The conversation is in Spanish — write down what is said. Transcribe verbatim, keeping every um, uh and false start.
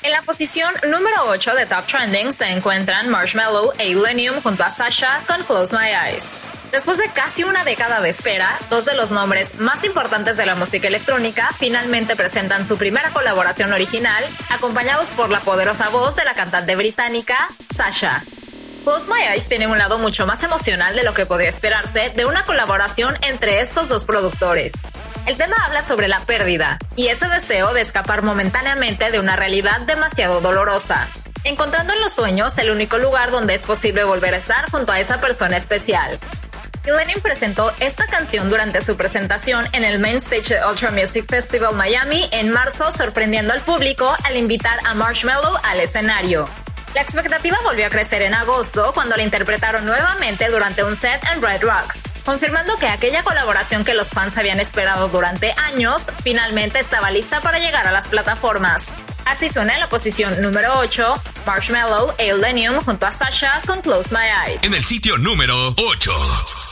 En la posición número ocho de Top Trending se encuentran Marshmello e Illenium junto a Sasha con Close My Eyes. Después de casi una década de espera, dos de los nombres más importantes de la música electrónica finalmente presentan su primera colaboración original, acompañados por la poderosa voz de la cantante británica Sasha. Close My Eyes tiene un lado mucho más emocional de lo que podría esperarse de una colaboración entre estos dos productores. El tema habla sobre la pérdida y ese deseo de escapar momentáneamente de una realidad demasiado dolorosa, encontrando en los sueños el único lugar donde es posible volver a estar junto a esa persona especial. Illenium presentó esta canción durante su presentación en el Main Stage de Ultra Music Festival Miami en marzo, sorprendiendo al público al invitar a Marshmello al escenario. La expectativa volvió a crecer en agosto cuando la interpretaron nuevamente durante un set en Red Rocks, confirmando que aquella colaboración que los fans habían esperado durante años finalmente estaba lista para llegar a las plataformas. Así suena en la posición número ocho, Marshmello e Illenium junto a Sasha con Close My Eyes. En el sitio número ocho.